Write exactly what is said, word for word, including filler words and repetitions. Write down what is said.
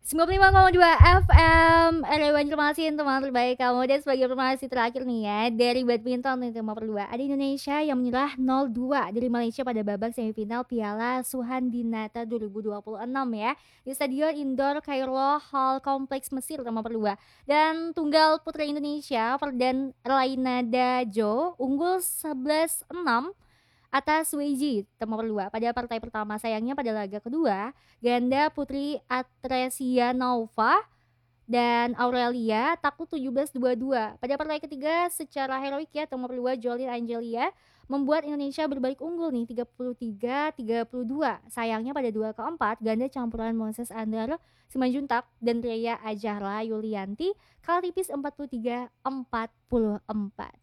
sembilan puluh lima koma dua F M R W Banjarmasin, teman terbaik kamu. Dan sebagai informasi terakhir nih ya, dari badminton nih tema dua, ada Indonesia yang menyerah nol dua dari Malaysia pada babak semifinal Piala Suhandinata dua ribu dua puluh enam ya, di Stadion Indoor Kairo Hall Kompleks Mesir tema dua. Dan tunggal putra Indonesia Ferdan Rainada Jo unggul sebelas enam atas Weiji nomor dua pada partai pertama. Sayangnya pada laga kedua, ganda putri Atresia Nova dan Aurelia takluk tujuh belas dua puluh dua. Pada partai ketiga secara heroik ya, nomor dua Jolin Angelia membuat Indonesia berbalik unggul nih tiga puluh tiga tiga puluh dua. Sayangnya pada dua keempat, ganda campuran Moses Andar Simanjuntak dan Rea Ajahla Yulianti kalah tipis empat puluh tiga empat puluh empat.